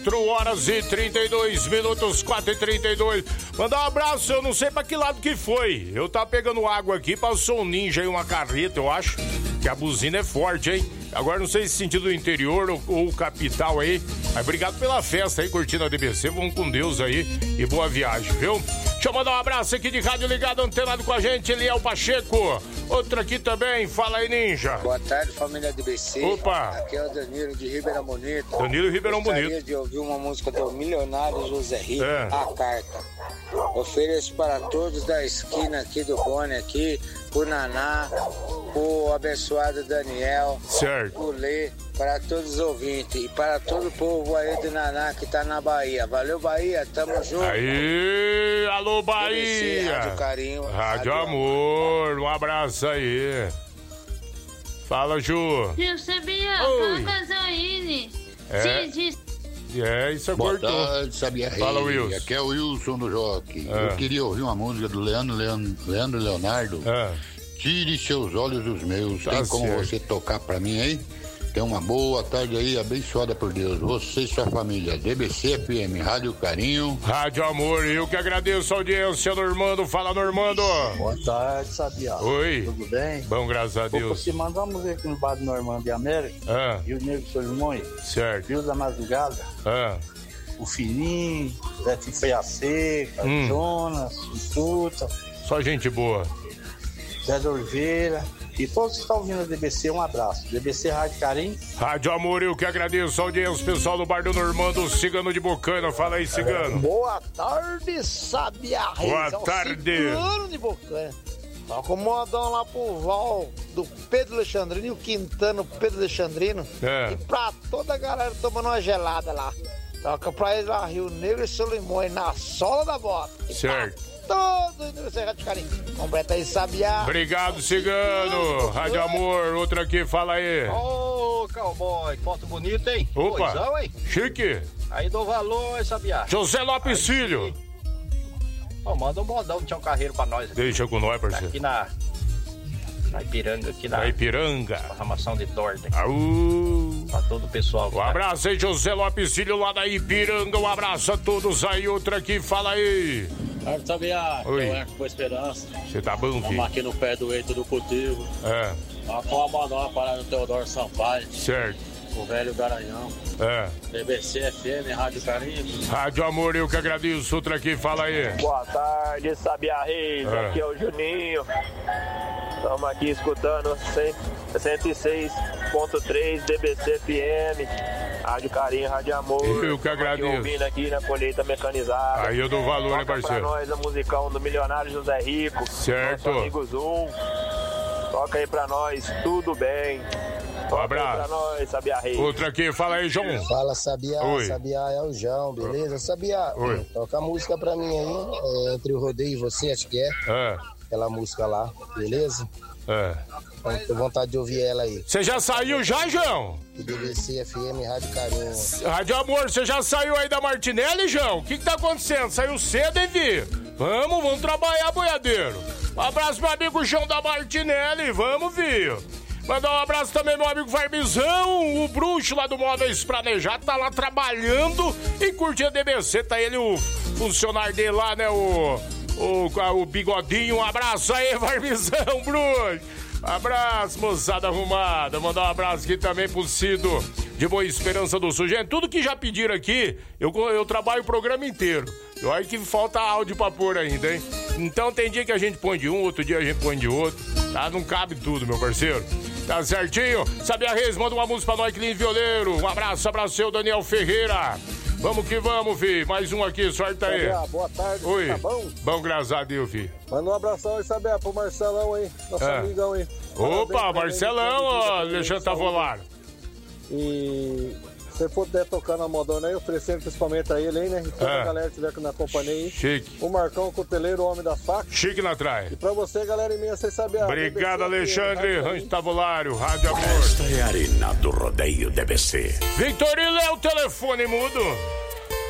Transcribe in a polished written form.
horas e 32 minutos, 4h32. Mandar um abraço, eu não sei pra que lado que foi. Eu tava pegando água aqui, passou um ninja aí, uma carreta, eu acho. Que a buzina é forte, hein? Agora não sei se sentido do interior ou capital aí. Mas obrigado pela festa aí, curtindo a DBC. Vamos com Deus aí e boa viagem, viu? Deixa eu mandar um abraço aqui de rádio ligado, antenado com a gente, Eliel Pacheco. Outro aqui também, fala aí, ninja. Boa tarde, família DBC. Opa! Aqui é o Danilo de Ribeirão Bonito. Danilo Ribeirão Bonito. Gostaria de ouvir uma música do milionário José Rico, A Carta. Ofereço para todos da esquina aqui do Boni, aqui, pro Naná, pro abençoado Daniel, certo, pro Lê, para todos os ouvintes e para todo o povo aí do Naná que tá na Bahia. Valeu, Bahia, tamo junto. Aí, alô, Bahia. DBC, Rádio Carinho. Rádio Amor, um abraço aí. Fala, Ju. Eu sabia, fala com a Zaine. Isso Boa cortou. Boa tarde, Sabia Rei. Fala, Wilson. Aqui é o Wilson do Jockey. Eu queria ouvir uma música do Leandro Leonardo. Tire seus olhos dos meus. Tem como você tocar pra mim aí? Tenha uma boa tarde aí, abençoada por Deus. Você e sua família. DBC FM, Rádio Carinho. Rádio Amor, eu que agradeço a audiência, Normando. Fala, Normando. Boa tarde, Sabia. Oi. Tudo bem? Bom, graças a Deus. Você mandar uma música aqui no bar do Normando de América. E o Nego Solimões. Certo. Filho da Madrugada. O Filhinho, Zé Feia Seca, Jonas, o Tuta. Só gente boa. Zé da Oliveira. E todos que estão ouvindo a DBC, um abraço. DBC Rádio Carinho. Rádio Amor, eu que agradeço a audiência, pessoal do bar do Normando, Cigano de Bocana. Fala aí, Cigano. Boa tarde, Sabia Reis. Boa tarde. Cigano de Bocana. Tá acomodando lá pro Val do Pedro Alexandrino e o Quintano Pedro Alexandrino. E pra toda a galera tomando uma gelada lá. Toca pra eles lá, Rio Negro e Solimões, na sola da bota. Certo. Todo indo você, Rádio Carinho. Completa aí, Sabiá. Obrigado, Cigano. Rádio Amor, outra aqui, fala aí. Ô, cowboy, foto bonita, hein? Opa, Coisão, hein? chique. Aí dou valor, hein, Sabiá? José Lopes Filho. Manda um modão de Tião Carreiro pra nós. Deixa com nós, parceiro. Aqui na Ipiranga, aqui na Ipiranga. Ramação de torta. Pra todo o pessoal. Um abraço aí, José Lopes Filho, lá da Ipiranga. Um abraço a todos aí. Outra aqui, fala aí. Tarde, Sabia. Oi. Eu com Esperança. Você tá bom, filho? Estamos aqui no pé do Eito do Cultivo. Vamos mandar uma parada no Teodoro Sampaio. Certo. O velho Garanhão. BBC FM, Rádio Carinho. Rádio Amor, eu que agradeço. Outra aqui, fala aí. Boa tarde, Sabia Reis. Aqui é o Juninho. Estamos aqui escutando 106.3 DBC FM, Rádio Carinho, Rádio Amor. Eu que agradeço. Aqui ouvindo aqui na colheita mecanizada. Aí eu dou valor, né, parceiro? Toca pra nós a musicão do milionário José Rico. Certo. Nosso amigo Zoom. Toca aí pra nós, tudo bem. Um abraço. Pra nós, Sabia Reis. Outra aqui, fala aí, João. Fala, Sabia. Oi. Sabia é o João, beleza? Sabia, Oi. toca a música pra mim aí, Entre o Rodeio e Você, acho que é. Aquela música lá, beleza? Tô vontade de ouvir ela aí. Você já saiu já, João? DBC FM, Rádio Carinho. Rádio Amor, você já saiu aí da Martinelli, João? O que tá acontecendo? Saiu cedo, hein, Vi? Vamos trabalhar, boiadeiro. Um abraço, meu amigo João da Martinelli. Vamos, Vi. Mandar um abraço também, meu amigo Farbizão, o bruxo lá do Móveis Planejado, tá lá trabalhando e curtindo a DBC. Tá ele, o funcionário dele lá, né, o bigodinho. Um abraço aí, Farbizão, bruxo. Abraço, moçada arrumada. Mandar um abraço aqui também pro Cido de Boa Esperança do Sul. Gente, tudo que já pediram aqui, eu trabalho o programa inteiro. Eu acho que falta áudio pra pôr ainda, hein? Então tem dia que a gente põe de um, outro dia a gente põe de outro. Tá? Não cabe tudo, meu parceiro. Tá certinho? Sabia Reis, manda uma música pra nós, Clínio Violeiro. Um abraço, seu Daniel Ferreira. Vamos que vamos, fi. Mais um aqui, sorte aí. Sabia, boa tarde, oi. Tá bom? Bom, graças a Deus, fi. Manda um abração aí, Sabia, pro Marcelão aí, nosso amigão aí. Opa, Marcelão, ó, Alexandre Tavolaro. E se puder tocar na modona aí, oferecendo principalmente a ele aí, né? E toda a galera que estiver na companhia aí. Chique. O Marcão, o coteleiro, o homem da faca. Chique na trás. E pra você, galera minha, vocês sabem. Obrigado, Alexandre. Rancho Tavolaro, Rádio Amor. Esta é a Arena do Rodeio DBC. Victorino é o telefone mudo.